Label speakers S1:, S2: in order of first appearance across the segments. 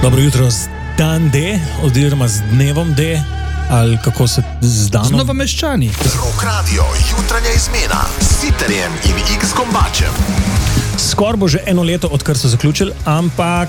S1: Dobro jutro z dan D, oziroma z dnevom D, ali kako se z danom?
S2: Z Novomeščani.
S3: Rock Radio, jutranja izmena s Siterjem in X Gombačem.
S1: Skoro bo že eno leto, odkar so zaključili, ampak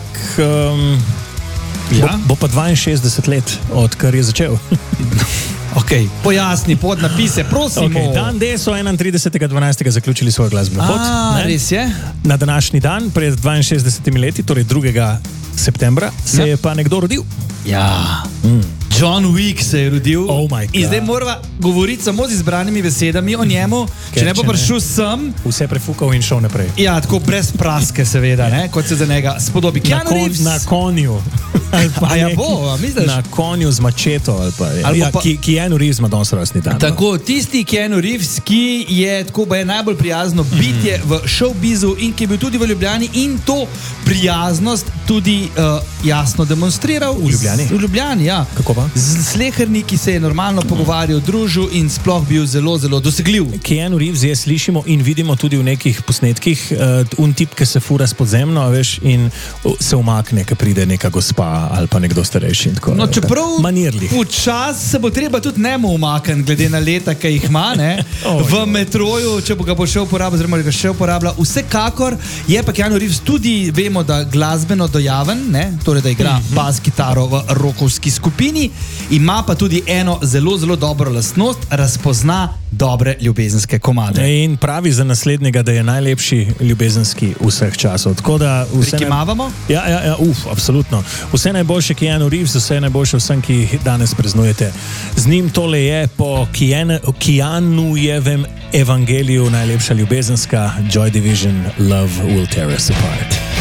S1: bo pa 62 let, odkar je začel.
S2: Ok, pojasni podnapise, prosimo.
S1: Okay, dan D so 31.12. zaključili svoj glasbeni pot.
S2: Res je?
S1: Na današnji dan, pred 62 leti, torej 2. septembra, se je pa nekdo rodil.
S2: Ja. John Wick se je rodil.
S1: Oh my God.
S2: In zdaj morava govoriti samo z izbranimi besedami o njemu, če ne bo prišel sem.
S1: Vse prefukal in šel naprej.
S2: Ja, tako brez praske seveda, ne? Kot se za njega spodobi.
S1: Na konju.
S2: A ja bo, misliš?
S1: Na konju z mačeto ali pa. Keanu Reeves ima danes rojstni dan.
S2: Tako, tisti Keanu Reeves, ki je tako najbolj prijazno bitje v showbizu in ki je bil tudi v Ljubljani in to prijaznost tudi jasno demonstriral.
S1: V Ljubljani?
S2: V Ljubljani, ja.
S1: Kako pa?
S2: Z sleherni, se je normalno pogovarjal, družil in sploh bil zelo, zelo dosegljiv.
S1: Keanu Reeves je slišimo in vidimo tudi v nekih posnetkih, tip, ki se fura s podzemno, veš, in se umakne, ko pride neka gospa ali pa nekdo starejši. Tako,
S2: no, čeprav
S1: manirli.
S2: Počas se bo treba tudi njemu umakniti, glede na leta, ki jih ima, ne? V metroju, če bo ga bo še uporabljal, oziroma ga še uporablja. Vsekakor je pa Keanu Reeves tudi, vemo, da glasbeno dojaven, ne? Torej, da igra bas kitaro v rockovski skupini, ima pa tudi eno zelo, zelo dobro lastnost, razpozna dobre ljubezenske komade.
S1: In pravi za naslednjega, da je najlepši ljubezenski vseh časov.
S2: Prikimavamo?
S1: Ja, absolutno. Vse najboljše Keanu Reeves, vse najboljše vsem, ki danes praznujete. Z njim tole je po Keanujevem evangeliju najlepša ljubezenska Joy Division, Love Will Tear Us Apart.